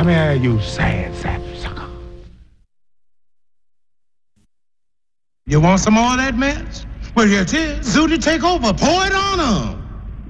Come here, you sad sap sucker. You want some more of that mess? Well, here it is. Zooty, take over. Pour it on 'em.